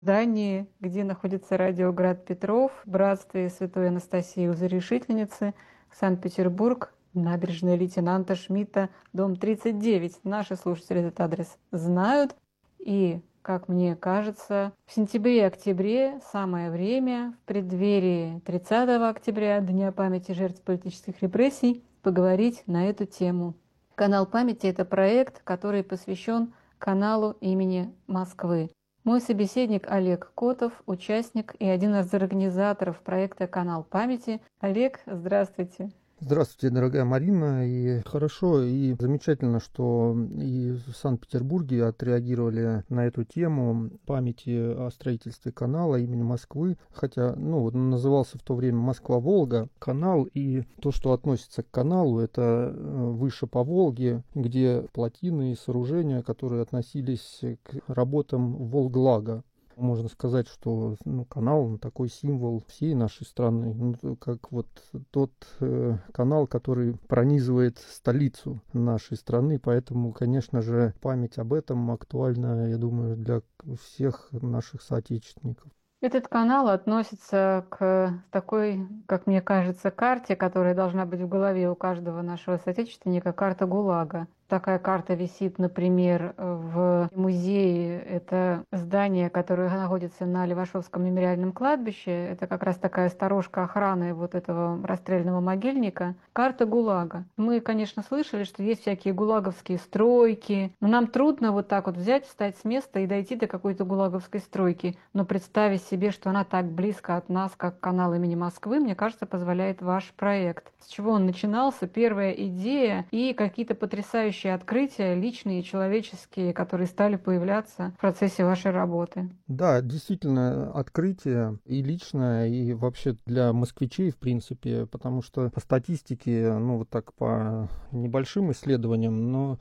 здании, где находится радио «Град Петров», в братстве Святой Анастасии Узоришительницы, Санкт-Петербург, набережная лейтенанта Шмидта, дом 39. Наши слушатели этот адрес знают. И, как мне кажется, в сентябре-октябре самое время, в преддверии 30 октября, Дня памяти жертв политических репрессий, поговорить на эту тему. Канал памяти – это проект, который посвящен каналу имени Москвы. Мой собеседник Олег Котов, участник и один из организаторов проекта «Канал памяти». Олег, здравствуйте. Здравствуйте, дорогая Марина. И хорошо, и замечательно, что и в Санкт-Петербурге отреагировали на эту тему памяти о строительстве канала имени Москвы. Хотя, назывался в то время Москва-Волга канал, и то, что относится к каналу, это выше по Волге, где плотины и сооружения, которые относились к работам Волглага. Можно сказать, что канал такой символ всей нашей страны, как вот тот канал, который пронизывает столицу нашей страны, поэтому, конечно же, память об этом актуальна, я думаю, для всех наших соотечественников. Этот канал относится к такой, как мне кажется, карте, которая должна быть в голове у каждого нашего соотечественника, карта ГУЛАГа. Такая карта висит, например, в музее. Это здание, которое находится на Левашовском мемориальном кладбище. Это как раз такая сторожка охраны вот этого расстрельного могильника. Карта ГУЛАГа. Мы, конечно, слышали, что есть всякие гулаговские стройки, но нам трудно вот так вот взять, встать с места и дойти до какой-то гулаговской стройки. Но представить себе, что она так близко от нас, как канал имени Москвы, мне кажется, позволяет ваш проект. С чего он начинался, первая идея и какие-то потрясающие открытия, личные и человеческие, которые стали появляться в процессе вашей работы. Да, действительно, открытие и личное, и вообще для москвичей, в принципе, потому что по статистике, вот так по небольшим исследованиям, но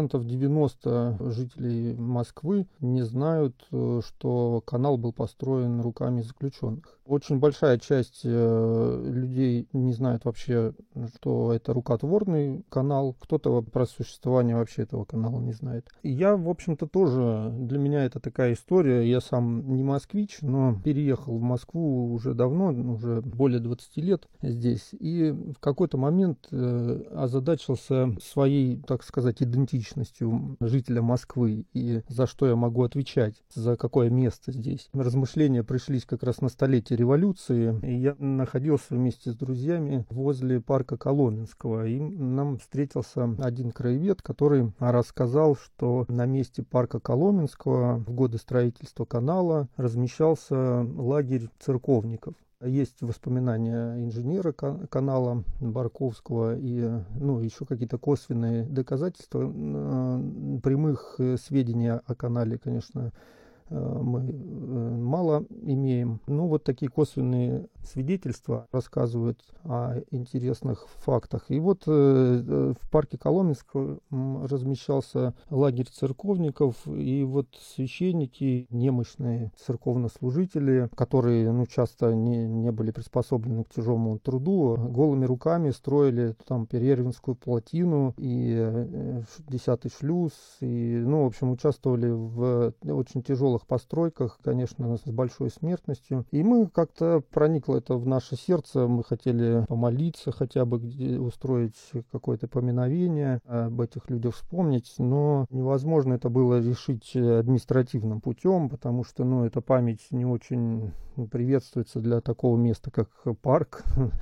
90% жителей Москвы не знают, что канал был построен руками заключенных. Очень большая часть людей не знает вообще, что это рукотворный канал. Кто-то про существование вообще этого канала не знает. И я, в общем-то, тоже, для меня это такая история. Я сам не москвич, но переехал в Москву уже давно, уже более 20 лет здесь. И в какой-то момент озадачился своей, так сказать, идентичностью жителя Москвы. И за что я могу отвечать, за какое место здесь. Размышления пришлись как раз на столетие революции. И я находился вместе с друзьями возле парка Коломенского. И нам встретился один краевед, который рассказал, что на месте парка Коломенского в годы строительства канала размещался лагерь церковников. Есть воспоминания инженера канала Барковского и еще какие-то косвенные доказательства. Прямых сведений о канале, конечно, мы мало имеем. Но вот такие косвенные свидетельства рассказывают о интересных фактах. И вот в парке Коломенского размещался лагерь церковников, и вот священники, немощные церковнослужители, которые часто не были приспособлены к тяжелому труду, голыми руками строили там Перервинскую плотину и 10-й шлюз, и, в общем, участвовали в очень тяжелых постройках, конечно, с большой смертностью. И мы как-то проникло это в наше сердце, мы хотели помолиться хотя бы, устроить какое-то поминовение, об этих людях вспомнить, но невозможно это было решить административным путем, потому что, эта память не очень приветствуется для такого места, как парк,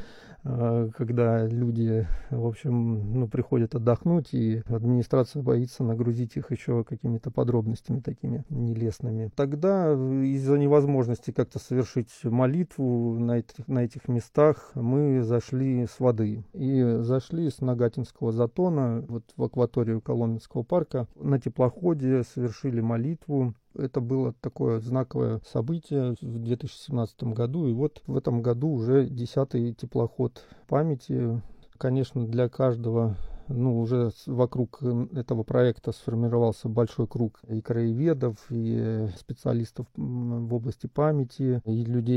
когда люди, в общем, приходят отдохнуть, и администрация боится нагрузить их еще какими-то подробностями такими нелестными. Тогда из-за невозможности как-то совершить молитву на этих местах мы зашли с воды. И зашли с Нагатинского затона вот в акваторию Коломенского парка. На теплоходе совершили молитву. Это было такое знаковое событие в 2017 году. И вот в этом году уже 10-й теплоход памяти. Конечно, для каждого, уже вокруг этого проекта сформировался большой круг и краеведов, и специалистов в области памяти, и людей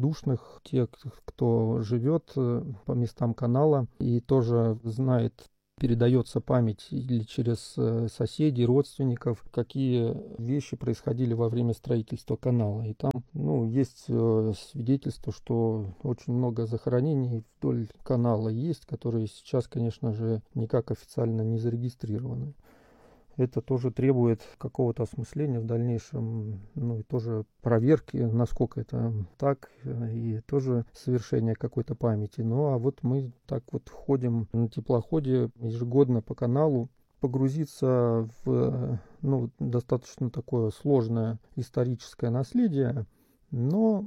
неравнодушных, те, кто живет по местам канала и тоже знает передается память или через соседей, родственников, какие вещи происходили во время строительства канала. И там, есть свидетельство, что очень много захоронений вдоль канала есть, которые сейчас, конечно же, никак официально не зарегистрированы. Это тоже требует какого-то осмысления в дальнейшем, и тоже проверки, насколько это так, и тоже совершения какой-то памяти. А вот мы так вот ходим на теплоходе ежегодно по каналу, погрузиться в достаточно такое сложное историческое наследие, но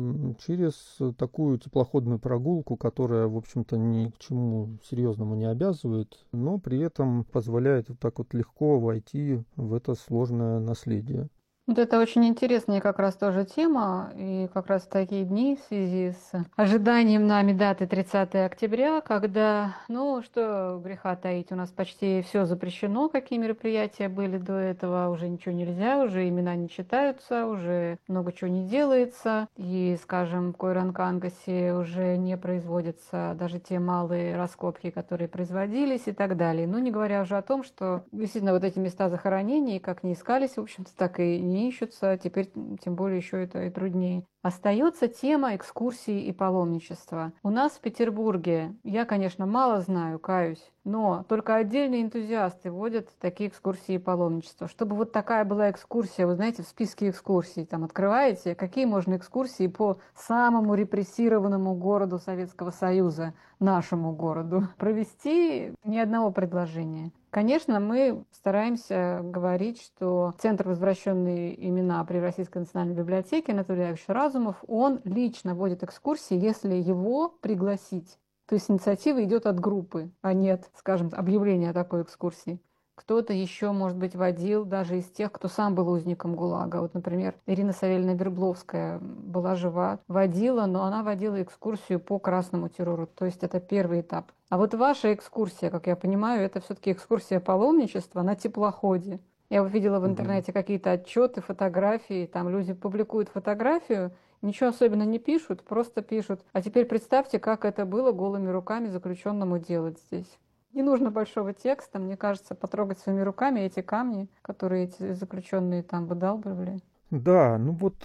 через такую теплоходную прогулку, которая, в общем-то, ни к чему серьезному не обязывает, но при этом позволяет вот так вот легко войти в это сложное наследие. Вот это очень интересная как раз тоже тема, и как раз в такие дни в связи с ожиданием нами даты 30 октября, когда, что греха таить, у нас почти все запрещено, какие мероприятия были до этого, уже ничего нельзя, уже имена не читаются, уже много чего не делается, и, скажем, в Койран-Кангасе уже не производятся даже те малые раскопки, которые производились и так далее. Не говоря уже о том, что действительно вот эти места захоронений, как не искались, в общем-то, так и не ищутся, теперь тем более еще это и труднее. Остается тема экскурсий и паломничества. У нас в Петербурге, я, конечно, мало знаю, каюсь, но только отдельные энтузиасты водят такие экскурсии и паломничества. Чтобы вот такая была экскурсия, вы знаете, в списке экскурсий, там открываете, какие можно экскурсии по самому репрессированному городу Советского Союза, нашему городу, провести ни одного предложения. Конечно, мы стараемся говорить, что Центр возвращенные имена при Российской национальной библиотеке Анатолий Яковлевич Разумов, он лично водит экскурсии, если его пригласить. То есть инициатива идет от группы, а нет, скажем, объявления о такой экскурсии. Кто-то еще, может быть, водил даже из тех, кто сам был узником ГУЛАГа. Вот, например, Ирина Савельевна Вербловская была жива, водила, но она водила экскурсию по красному террору. То есть это первый этап. А вот ваша экскурсия, как я понимаю, это все-таки экскурсия паломничества на теплоходе. Я увидела в интернете какие-то отчеты, фотографии, там люди публикуют фотографию, ничего особенно не пишут, просто пишут. А теперь представьте, как это было голыми руками заключенному делать здесь. Не нужно большого текста, мне кажется, потрогать своими руками эти камни, которые эти заключенные там выдалбливали. Да,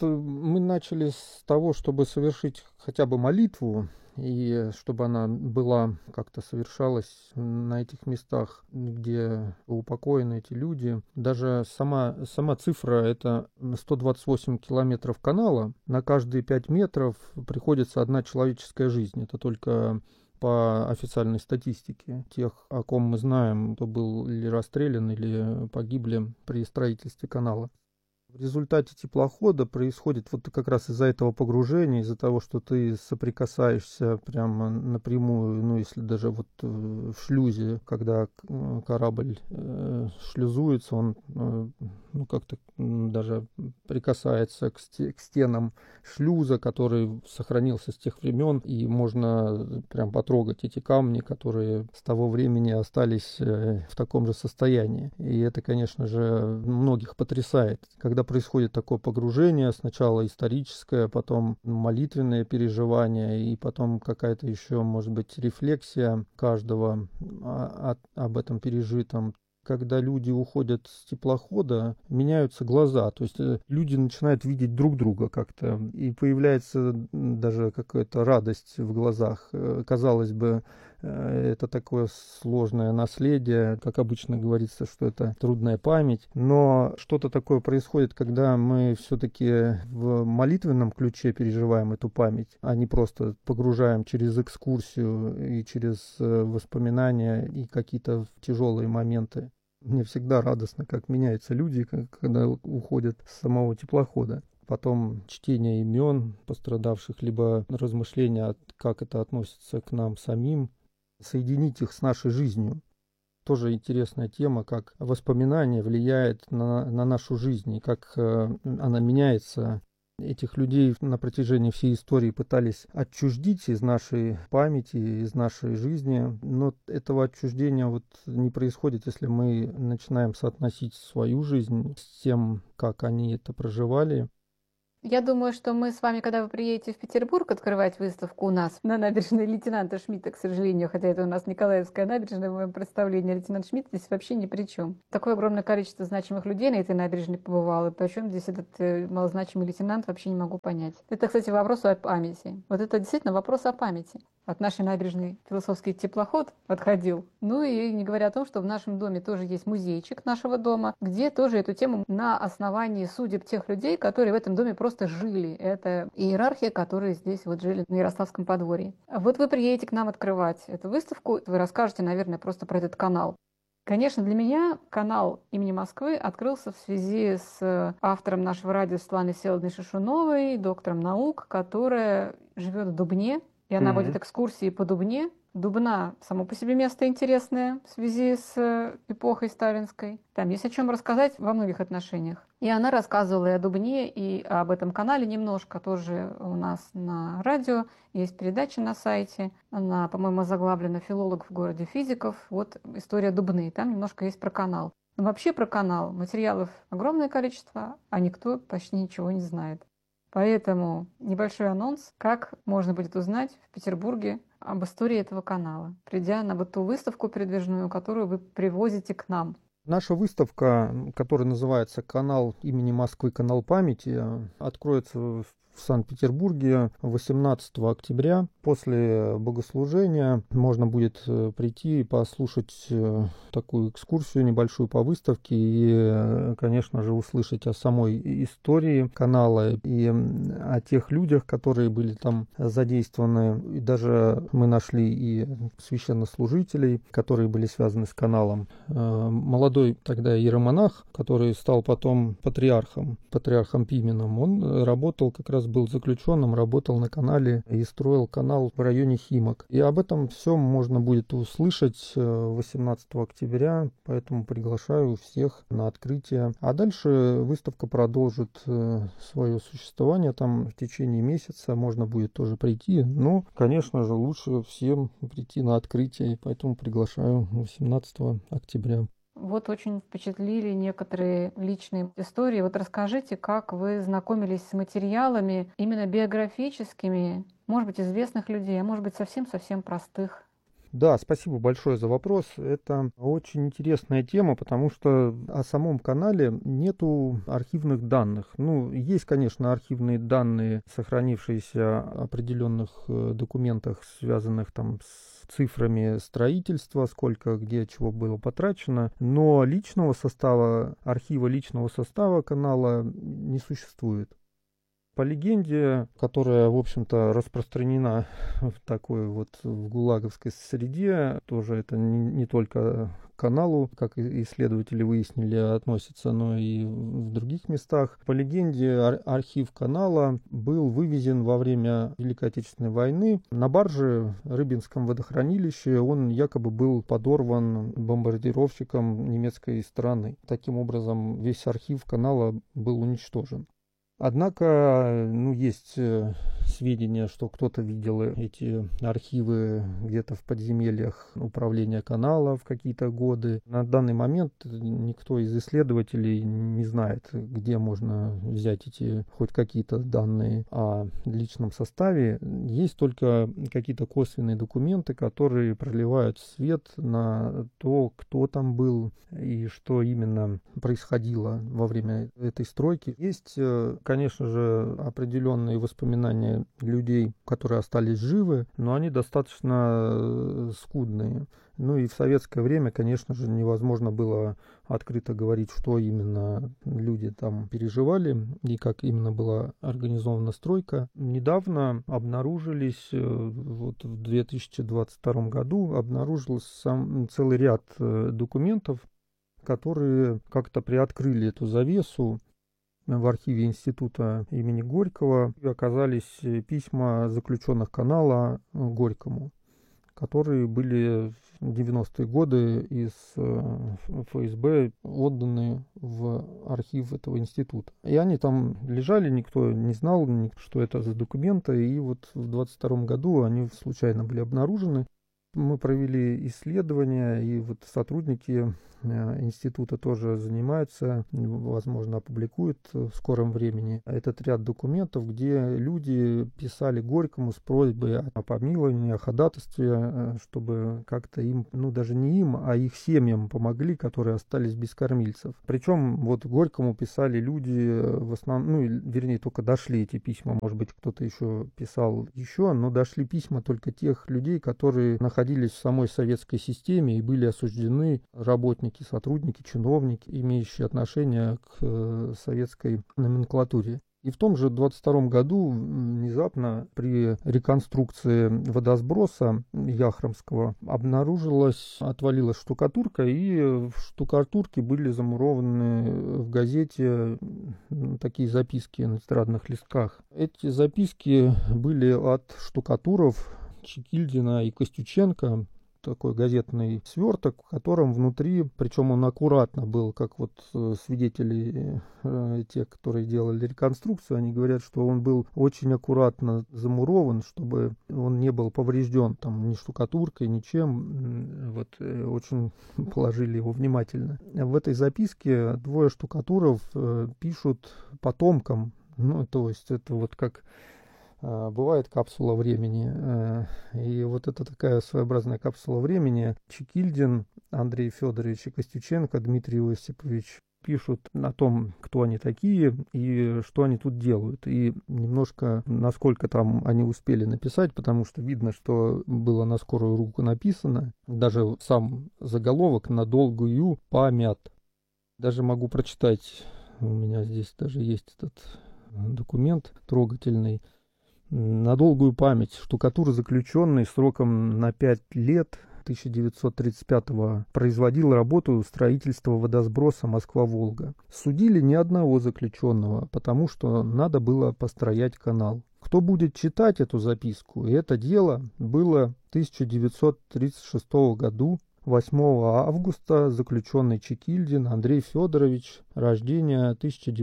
мы начали с того, чтобы совершить хотя бы молитву, и чтобы она была как-то совершалась на этих местах, где упокоены эти люди. Даже сама цифра — это 128 километров канала. На каждые 5 метров приходится одна человеческая жизнь. Это только по официальной статистике тех, о ком мы знаем, кто был или расстрелян, или погибли при строительстве канала. В результате теплохода происходит вот как раз из-за этого погружения, из-за того, что ты соприкасаешься прямо напрямую, если даже вот в шлюзе, когда корабль шлюзуется, он как-то даже прикасается к стенам шлюза, который сохранился с тех времен, и можно прям потрогать эти камни, которые с того времени остались в таком же состоянии. И это, конечно же, многих потрясает. Когда происходит такое погружение, сначала историческое, потом молитвенное переживание, и потом какая-то еще, может быть, рефлексия каждого об этом пережитом. Когда люди уходят с теплохода, меняются глаза, то есть люди начинают видеть друг друга как-то, и появляется даже какая-то радость в глазах. Казалось бы, это такое сложное наследие, как обычно говорится, что это трудная память, но что-то такое происходит, когда мы все-таки в молитвенном ключе переживаем эту память, а не просто погружаем через экскурсию и через воспоминания и какие-то тяжелые моменты. Мне всегда радостно, как меняются люди, когда уходят с самого теплохода. Потом чтение имен пострадавших, либо размышления, как это относится к нам самим, соединить их с нашей жизнью. Тоже интересная тема, как воспоминание влияет на нашу жизнь, и как она меняется. Этих людей на протяжении всей истории пытались отчуждить из нашей памяти, из нашей жизни, но этого отчуждения не происходит, если мы начинаем соотносить свою жизнь с тем, как они это проживали. Я думаю, что мы с вами, когда вы приедете в Петербург открывать выставку у нас на набережной лейтенанта Шмидта, к сожалению, хотя это у нас Николаевская набережная, в моем представлении лейтенант Шмидт здесь вообще ни при чем. Такое огромное количество значимых людей на этой набережной побывало, причем здесь этот малозначимый лейтенант вообще не могу понять. Это, кстати, вопрос о памяти. Вот это действительно вопрос о памяти. От нашей набережной философский теплоход отходил. Ну и не говоря о том, что в нашем доме тоже есть музейчик нашего дома, где тоже эту тему на основании судеб тех людей, которые в этом доме просто жили. Это иерархия, которые здесь вот жили на Ярославском подворье. Вот вы приедете к нам открывать эту выставку, вы расскажете, наверное, просто про этот канал. Конечно, для меня канал имени Москвы открылся в связи с автором нашего радио Светланой Всеволодовной Шишуновой, доктором наук, которая живет в Дубне, и она водит экскурсии по Дубне. Дубна само по себе место интересное в связи с эпохой сталинской. Там есть о чем рассказать во многих отношениях. И она рассказывала и о Дубне, и об этом канале немножко. Тоже у нас на радио есть передача на сайте. Она, по-моему, заглавлена «Филолог в городе физиков». Вот история Дубны. Там немножко есть про канал. Но вообще про канал материалов огромное количество, а никто почти ничего не знает. Поэтому небольшой анонс, как можно будет узнать в Петербурге об истории этого канала, придя на вот ту выставку передвижную, которую вы привозите к нам. Наша выставка, которая называется «Канал имени Москвы. Канал памяти», откроется в Санкт-Петербурге 18 октября. После богослужения можно будет прийти и послушать такую экскурсию небольшую по выставке и, конечно же, услышать о самой истории канала и о тех людях, которые были там задействованы. И даже мы нашли и священнослужителей, которые были связаны с каналом. Молодой тогда иеромонах, который стал потом патриархом Пименом, он работал, как раз был заключенным, работал на канале и строил канал в районе Химок. И об этом все можно будет услышать 18 октября, поэтому приглашаю всех на открытие. А дальше выставка продолжит свое существование, там в течение месяца можно будет тоже прийти, но, конечно же, лучше всем прийти на открытие, поэтому приглашаю 18 октября. Вот очень впечатлили некоторые личные истории. Вот расскажите, как вы знакомились с материалами именно биографическими, может быть, известных людей, а может быть, совсем-совсем простых. Да, спасибо большое за вопрос. Это очень интересная тема, потому что о самом канале нету архивных данных. Ну, есть, конечно, архивные данные, сохранившиеся в определенных документах, связанных там с цифрами строительства, сколько где чего было потрачено, но личного состава, архива личного состава канала не существует. По легенде, которая, в общем-то, распространена в такой вот в гулаговской среде, тоже это не только к каналу, как исследователи выяснили, относится, но и в других местах. По легенде, архив канала был вывезен во время Великой Отечественной войны на барже в Рыбинском водохранилище. Он якобы был подорван бомбардировщиком немецкой стороны. Таким образом, весь архив канала был уничтожен. Однако, есть сведения, что кто-то видел эти архивы где-то в подземельях управления канала в какие-то годы. На данный момент никто из исследователей не знает, где можно взять эти хоть какие-то данные о личном составе. Есть только какие-то косвенные документы, которые проливают свет на то, кто там был и что именно происходило во время этой стройки. Есть, конечно же, определенные воспоминания людей, которые остались живы, но они достаточно скудные. Ну и в советское время, конечно же, невозможно было открыто говорить, что именно люди там переживали и как именно была организована стройка. Недавно обнаружились, вот в 2022 году, обнаружился целый ряд документов, которые как-то приоткрыли эту завесу. В архиве института имени Горького оказались письма заключенных канала Горькому, которые были в 90-е годы из ФСБ отданы в архив этого института. И они там лежали, никто не знал, что это за документы, и вот в 22 году они случайно были обнаружены. Мы провели исследования, и вот сотрудники института тоже занимаются, возможно, опубликуют в скором времени этот ряд документов, где люди писали Горькому с просьбой о помиловании, о ходатайстве, чтобы как-то им, ну даже не им, а их семьям помогли, которые остались без кормильцев. Причем вот Горькому писали люди в основном, ну вернее только дошли эти письма, может быть кто-то еще писал еще, но дошли письма только тех людей, которые находились в самой советской системе и были осуждены, работники, сотрудники, чиновники, имеющие отношение к советской номенклатуре. И в том же 22 году внезапно при реконструкции водосброса Яхромского отвалилась штукатурка, и в штукатурке были замурованы в газете такие записки на тетрадных листках. Эти записки были от штукатуров Чекильдина и Костюченко, такой газетный сверток, в котором внутри, причем он аккуратно был, как вот свидетели, те, которые делали реконструкцию, они говорят, что он был очень аккуратно замурован, чтобы он не был поврежден там ни штукатуркой, ничем. Вот очень положили его внимательно. В этой записке двое штукатуров пишут потомкам, ну, то есть это вот как бывает капсула времени. И вот это такая своеобразная капсула времени. Чекильдин, Андрей Федорович и Костюченко, Дмитрий Осипович пишут о том, кто они такие и что они тут делают. И немножко, насколько там они успели написать, потому что видно, что было на скорую руку написано. Даже сам заголовок «На долгую память». Даже могу прочитать. У меня здесь даже есть этот документ трогательный. На долгую память штукатур, заключенный сроком на 5 лет 1935-го, производил работу строительства водосброса Москва-Волга. Судили ни одного заключенного, потому что надо было построять канал. Кто будет читать эту записку? И это дело было в 1936 году. 8 августа заключенный Чекильдин Андрей Федорович, рождение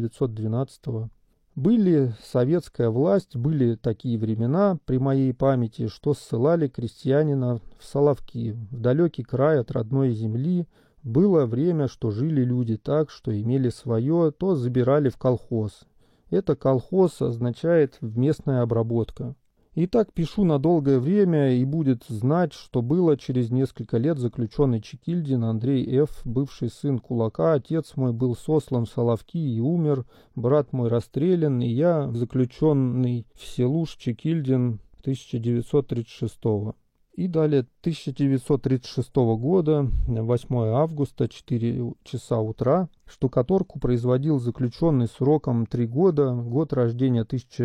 1912. Были советская власть, были такие времена при моей памяти, что ссылали крестьянина в Соловки, в далекий край от родной земли. Было время, что жили люди так, что имели свое, то забирали в колхоз. Это колхоз означает местная обработка. И так пишу на долгое время, и будет знать, что было через несколько лет заключенный Чекильдин Андрей Ф., бывший сын кулака, отец мой был сослан в Соловки и умер, брат мой расстрелян, и я заключенный в Селуш Чекильдин 1936 года. И далее 1936 года, 8 августа, 4 часа утра, штукатурку производил заключенный сроком 3 года, год рождения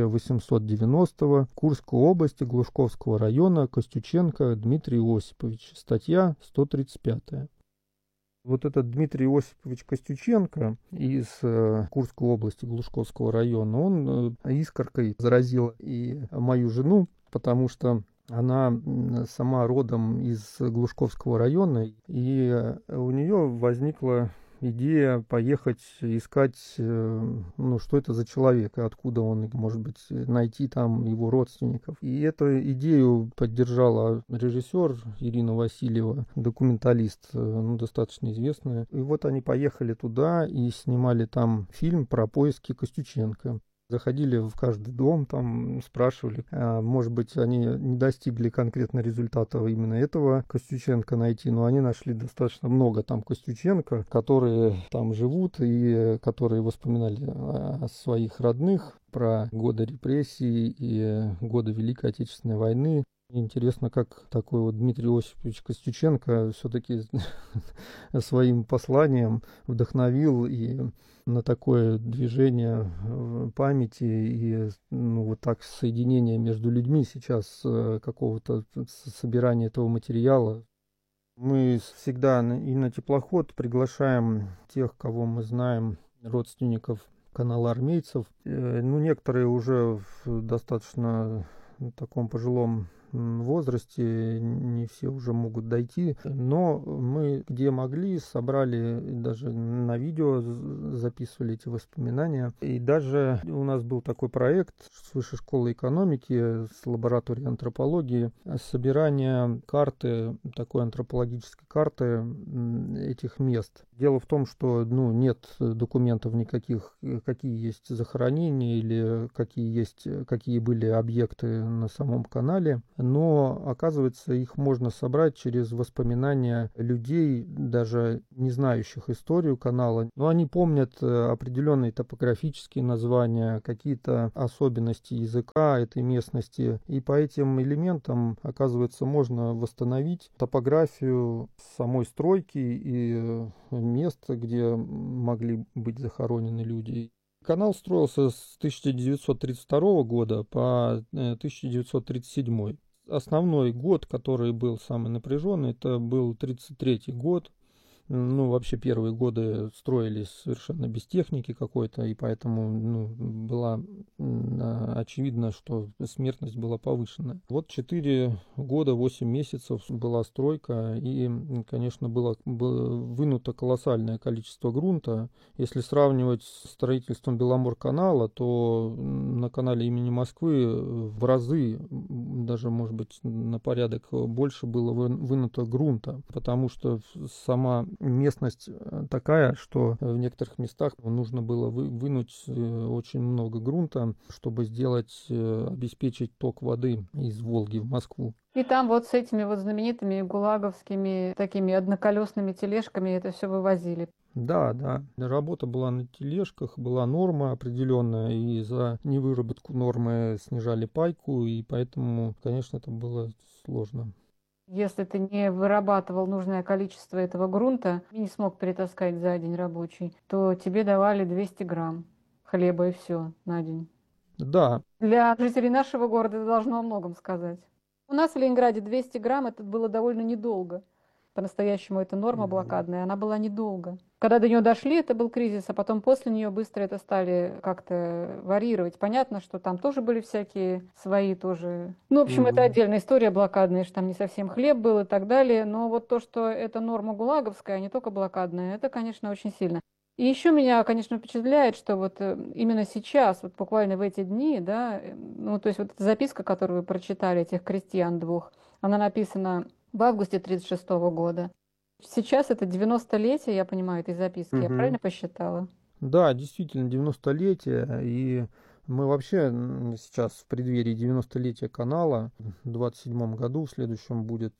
1890, Курской области, Глушковского района, Костюченко Дмитрий Осипович, статья 135. Вот этот Дмитрий Осипович Костюченко из Курской области, Глушковского района, он искоркой заразил и мою жену, потому что она сама родом из Глушковского района, и у нее возникла идея поехать искать, ну, что это за человек, и откуда он, может быть, найти там его родственников. И эту идею поддержала режиссер Ирина Васильева, документалист, ну, достаточно известная. И вот они поехали туда и снимали там фильм про поиски Костюченко. Заходили в каждый дом, там спрашивали, может быть, они не достигли конкретно результата именно этого Костюченко найти, но они нашли достаточно много там Костюченко, которые там живут и которые воспоминали о своих родных, про годы репрессий и годы Великой Отечественной войны. Интересно, как такой вот Дмитрий Осипович Костюченко все-таки своим посланием вдохновил и на такое движение памяти и, ну, вот так соединение между людьми сейчас, какого-то собирания этого материала. Мы всегда и на теплоход приглашаем тех, кого мы знаем, родственников канала армейцев. Ну, некоторые уже в достаточно таком пожилом возрасте, не все уже могут дойти, но мы где могли, собрали, даже на видео записывали эти воспоминания. И даже у нас был такой проект с Высшей школы экономики, с лабораторией антропологии, собирание карты, такой антропологической карты этих мест. Дело в том, что нет документов никаких, какие есть захоронения или какие были объекты на самом канале, но оказывается, их можно собрать через воспоминания людей, даже не знающих историю канала. Но они помнят определенные топографические названия, какие-то особенности языка этой местности. И по этим элементам, оказывается, можно восстановить топографию самой стройки и мест, где могли быть захоронены люди. Канал строился с 1932 года по 1937. Основной год, который был самый напряженный, это был 1933 год. Вообще первые годы строились совершенно без техники какой-то, и поэтому было очевидно, что смертность была повышена. Вот 4 года, 8 месяцев была стройка, и, конечно, было вынуто колоссальное количество грунта. Если сравнивать с строительством Беломор-канала, то на канале имени Москвы в разы, даже, может быть, на порядок больше было вынуто грунта, потому что сама местность такая, что в некоторых местах нужно было вынуть очень много грунта, чтобы обеспечить ток воды из Волги в Москву. И там вот с этими вот знаменитыми гулаговскими такими одноколесными тележками это все вывозили. Да. Работа была на тележках, была норма определенная, и за невыработку нормы снижали пайку, и поэтому, конечно, это было сложно. Если ты не вырабатывал нужное количество этого грунта и не смог перетаскать за день рабочий, то тебе давали 200 грамм хлеба и все на день. Да. Для жителей нашего города это должно о многом сказать. У нас в Ленинграде 200 грамм это было довольно недолго. По-настоящему это норма блокадная, она была недолго. Когда до нее дошли, это был кризис, а потом после нее быстро это стали как-то варьировать. Понятно, что там тоже были всякие свои тоже. В общем, это отдельная история блокадная, что там не совсем хлеб был и так далее. Но вот то, что это норма гулаговская, а не только блокадная, это, конечно, очень сильно. И еще меня, конечно, впечатляет, что вот именно сейчас, вот буквально в эти дни, да, то есть вот эта записка, которую вы прочитали, этих крестьян двух, она написана в августе 1936 года. Сейчас это 90-летие, я понимаю, этой записки. Я правильно посчитала? Да, действительно, 90-летие. И мы вообще сейчас в преддверии 90-летия канала. В 27 году, в следующем будет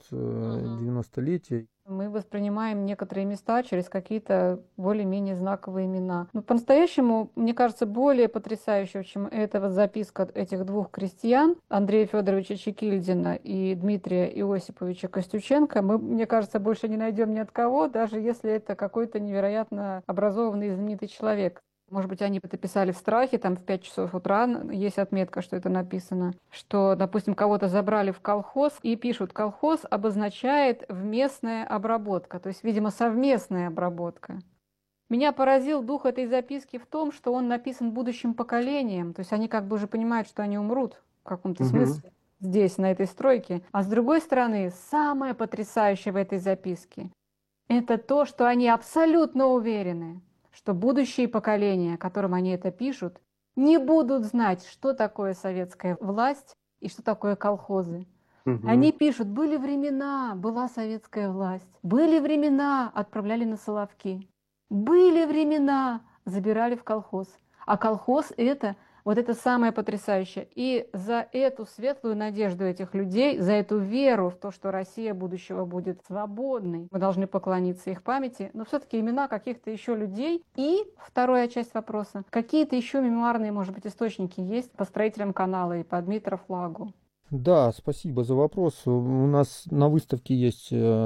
90-летие. Мы воспринимаем некоторые места через какие-то более-менее знаковые имена. Но по-настоящему, мне кажется, более потрясающего, чем эта вот записка этих двух крестьян, Андрея Федоровича Чекильдина и Дмитрия Иосиповича Костюченко, мы, мне кажется, больше не найдем ни от кого, даже если это какой-то невероятно образованный и знаменитый человек. Может быть, они это писали в страхе, там в 5 часов утра есть отметка, что это написано, что, допустим, кого-то забрали в колхоз и пишут, колхоз обозначает вместная обработка, то есть, видимо, совместная обработка. Меня поразил дух этой записки в том, что он написан будущим поколением, то есть они как бы уже понимают, что они умрут в каком-то смысле здесь, на этой стройке. А с другой стороны, самое потрясающее в этой записке – это то, что они абсолютно уверены, что будущие поколения, которым они это пишут, не будут знать, что такое советская власть и что такое колхозы. Они пишут, были времена, была советская власть, были времена, отправляли на Соловки, были времена, забирали в колхоз. А колхоз это вот это самое потрясающее. И за эту светлую надежду этих людей, за эту веру в то, что Россия будущего будет свободной, мы должны поклониться их памяти. Но все-таки имена каких-то еще людей. И вторая часть вопроса. Какие-то еще мемуарные, может быть, источники есть по строителям канала и по Дмитровфлагу? Да, спасибо за вопрос. У нас на выставке есть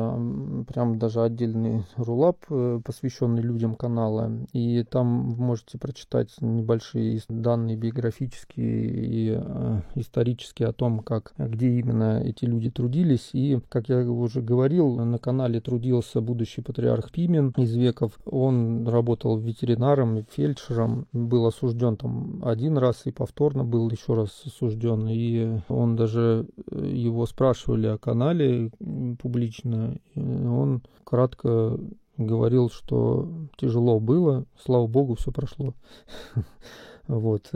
прям даже отдельный рулап, посвященный людям канала. И там вы можете прочитать небольшие данные биографические и исторические о том, где именно эти люди трудились. И, как я уже говорил, на канале трудился будущий патриарх Пимен из веков. Он работал ветеринаром, фельдшером, был осужден там один раз и повторно был еще раз осужден. И он даже даже его спрашивали о канале публично, и он кратко говорил, что тяжело было, слава богу, все прошло. Вот.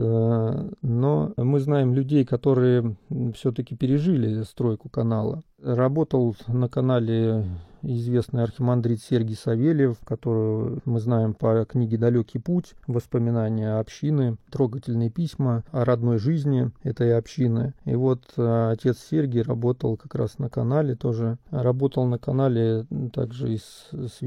Но мы знаем людей, которые все-таки пережили стройку канала. Работал на канале известный архимандрит Сергий Савельев, которого мы знаем по книге «Далекий путь», воспоминания общины, трогательные письма о родной жизни этой общины. И вот отец Сергий работал как раз на канале тоже. Работал на канале также из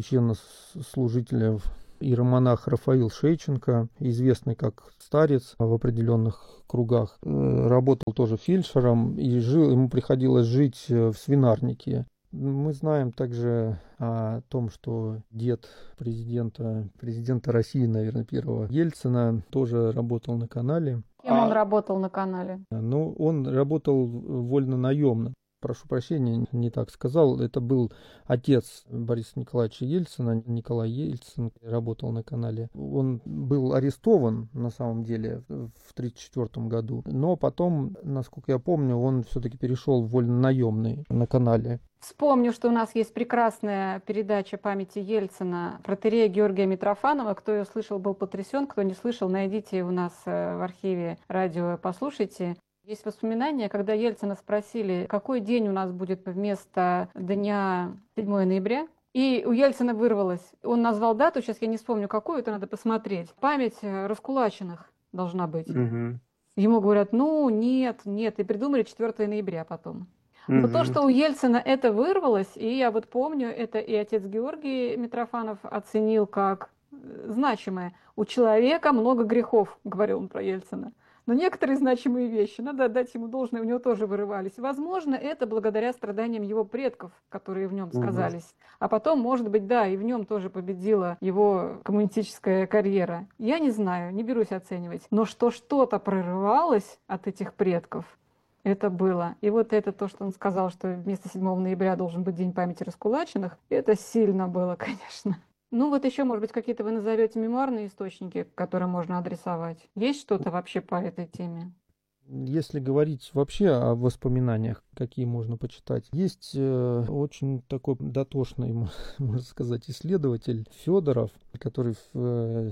священнослужителя иеромонах Рафаил Шейченко, известный как старец в определенных кругах, работал тоже фельдшером и ему приходилось жить в свинарнике. Мы знаем также о том, что дед президента России, наверное, первого Ельцина, тоже работал на канале. Кем он работал на канале? Ну, он работал вольно-наемно. Прошу прощения, не так сказал. Это был отец Бориса Николаевича Ельцина. Николай Ельцин работал на канале. Он был арестован, на самом деле, в 1934 году. Но потом, насколько я помню, он все-таки перешел в вольно-наемный на канале. Вспомню, что у нас есть прекрасная передача памяти Ельцина протоиерея Георгия Митрофанова. Кто ее слышал, был потрясен. Кто не слышал, найдите у нас в архиве радио, послушайте. Есть воспоминания, когда Ельцина спросили, какой день у нас будет вместо дня 7 ноября. И у Ельцина вырвалось. Он назвал дату, сейчас я не вспомню какую, это надо посмотреть. Память раскулаченных должна быть. Угу. Ему говорят, ну нет, и придумали 4 ноября потом. Но то, что у Ельцина это вырвалось, и я вот помню, это и отец Георгий Митрофанов оценил как значимое. У человека много грехов, говорил он про Ельцина. Но некоторые значимые вещи, надо отдать ему должное, у него тоже вырывались. Возможно, это благодаря страданиям его предков, которые в нем сказались. А потом, может быть, да, и в нем тоже победила его коммунистическая карьера. Я не знаю, не берусь оценивать. Но что что-то прорывалось от этих предков, это было. И вот это то, что он сказал, что вместо 7 ноября должен быть День памяти раскулаченных, это сильно было, конечно. Ну вот еще, может быть, какие-то вы назовете мемуарные источники, которые можно адресовать. Есть что-то вообще по этой теме? Если говорить вообще о воспоминаниях, какие можно почитать, есть очень такой дотошный, можно сказать, исследователь Федоров, который в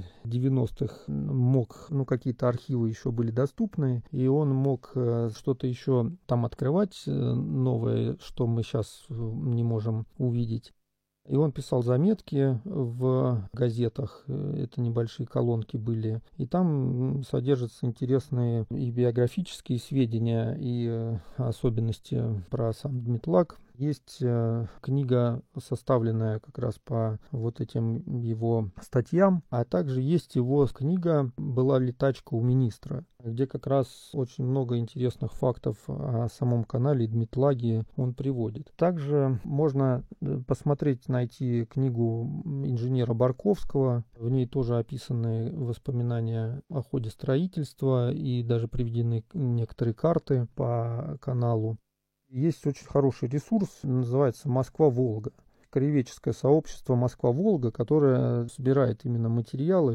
90-х мог, какие-то архивы еще были доступны, и он мог что-то еще там открывать новое, что мы сейчас не можем увидеть. И он писал заметки в газетах, это небольшие колонки были, и там содержатся интересные и биографические сведения, и особенности про сам Дмитлаг. Есть книга, составленная как раз по вот этим его статьям, а также есть его книга «Была ли тачка у министра», где как раз очень много интересных фактов о самом канале Дмитлаге он приводит. Также можно посмотреть, найти книгу инженера Барковского, в ней тоже описаны воспоминания о ходе строительства и даже приведены некоторые карты по каналу. Есть очень хороший ресурс, называется «Москва-Волга». Краеведческое сообщество «Москва-Волга», которое собирает именно материалы,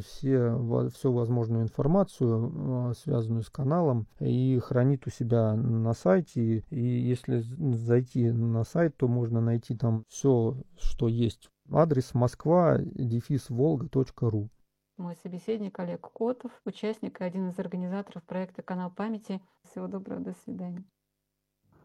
всю возможную информацию, связанную с каналом, и хранит у себя на сайте. И если зайти на сайт, то можно найти там все, что есть. Адрес moskva-volga.ru. Мой собеседник Олег Котов, участник и один из организаторов проекта «Канал памяти». Всего доброго, до свидания.